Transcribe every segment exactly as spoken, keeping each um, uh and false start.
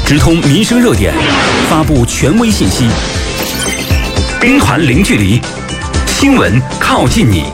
直通民生热点，发布权威信息。兵团零距离，新闻靠近你。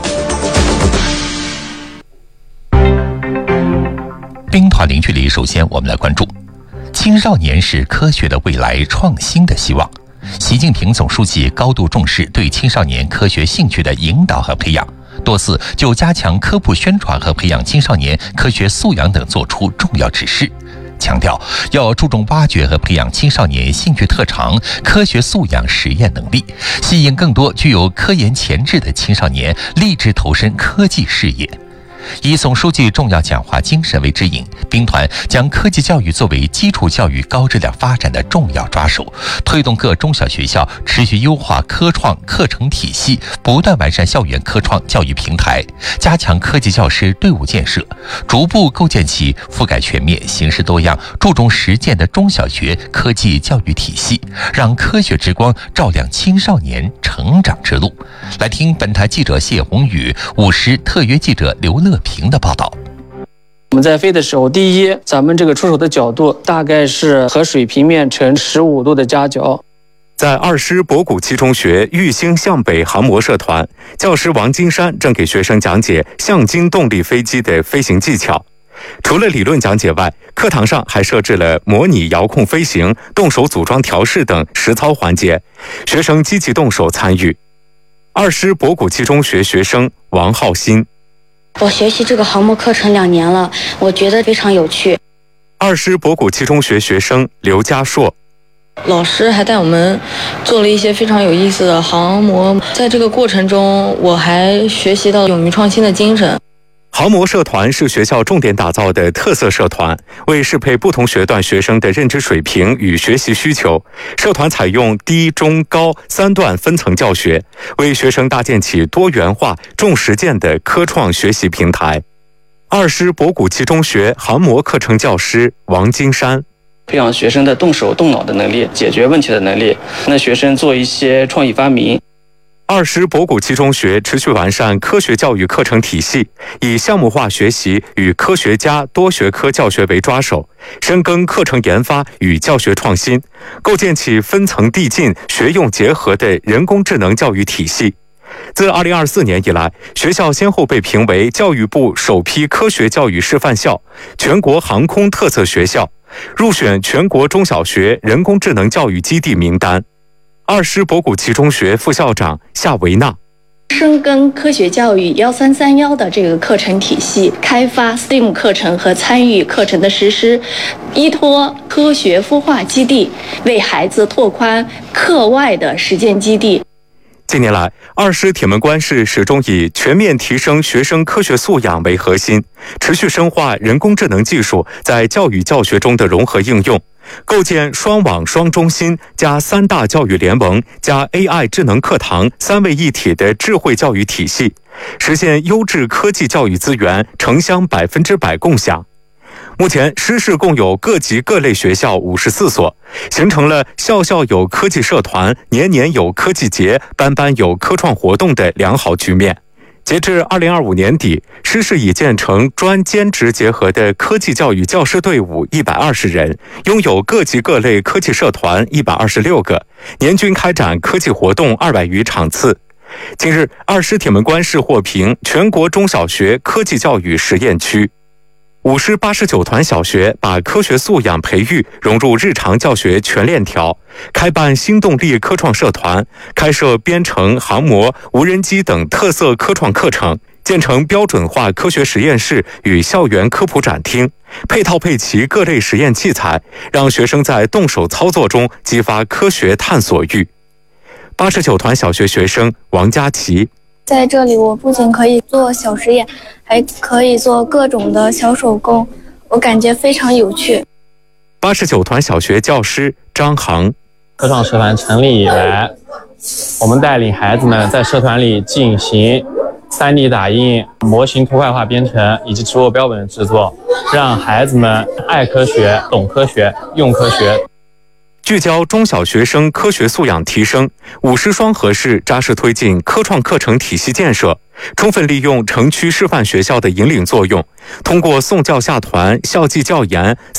兵团零距离，首先我们来关注青少年是科学的未来，创新的希望。习近平总书记高度重视对青少年科学兴趣的引导和培养，多次就加强科普宣传和培养青少年科学素养等作出重要指示，强调要注重挖掘和培养青少年兴趣特长、科学素养实验能力，吸引更多具有科研潜质的青少年立志投身科技事业。以总书记重要讲话精神为指引，兵团将科技教育作为基础教育高质量发展的重要抓手，推动各中小学校持续优化科创课程体系，不断完善校园科创教育平台，加强科技教师队伍建设，逐步构建起覆盖全面、形式多样、注重实践的中小学科技教育体系，让科学之光照亮青少年成长之路。来听本台记者谢宏宇、五十特约记者刘乐平的报道。 我们在飞的时候，第一，咱们这个出手的角度大概是和水平面呈十五度的夹角。 在二师博古七中学玉星向北航模社团，教师王金山正给学生讲解象晶动力飞机的飞行技巧。除了理论讲解外，课堂上还设置了模拟遥控飞行、动手组装调试等实操环节，学生积极动手参与。二师博古七中学学生王浩新， 我学习这个航模课程两年了，我觉得非常有趣。 二师博古七中学学生刘家硕， 老师还带我们做了一些非常有意思的航模，在这个过程中我还学习到勇于创新的精神。 航模社团是学校重点打造的特色社团，为适配不同学段学生的认知水平与学习需求，社团采用低、中、高三段分层教学，为学生搭建起多元化、重实践的科创学习平台。二师博古七中学航模课程教师王金山， 培养学生的动手动脑的能力、解决问题的能力，让学生做一些创意发明。 二师博古七中学持续完善科学教育课程体系，以项目化学习与科学家多学科教学为抓手，深耕课程研发与教学创新，构建起分层递进、学用结合的人工智能教育体系。自二零二四年以来，学校先后被评为教育部首批科学教育示范校、全国航空特色学校，入选全国中小学人工智能教育基地名单。二师博古七中学副校长夏维娜， 深耕科学教育幺三三幺的这个课程体系，开发 S T E A M 课程和参与课程的实施，依托科学孵化基地，为孩子拓宽课外的实践基地。 近年来，二师铁门关市始终以全面提升学生科学素养为核心，持续深化人工智能技术在教育教学中的融合应用，构建双网双中心加三大教育联盟加 A I 智能课堂三位一体的智慧教育体系，实现优质科技教育资源城乡百分之百共享。目前，师市共有各级各类学校五十四所，形成了校校有科技社团、年年有科技节、班班有科创活动的良好局面。截至二零二五年底，师市已建成专兼职结合的科技教育教师队伍一百二十人，拥有各级各类科技社团一百二十六个，年均开展科技活动二百余场次。近日，二师铁门关市获评全国中小学科技教育实验区。五师八十九团小学把科学素养培育融入日常教学全链条，开办新动力科创社团，开设编程、航模、无人机等特色科创课程，建成标准化科学实验室与校园科普展厅，配套配齐各类实验器材，让学生在动手操作中激发科学探索欲。八十九团小学学生王佳琪， 在这里，我不仅可以做小实验，还可以做各种的小手工，我感觉非常有趣。 八十九团小学教师张航， 科创社团成立以来，我们带领孩子们在社团里进行 三 D 打印、模型图块化编程以及植物标本的制作，让孩子们爱科学、懂科学、用科学。 聚焦中小学生科学素养提升，五师双河市扎实推进科创课程体系建设，充分利用城区示范学校的引领作用，通过送教下团、校际教研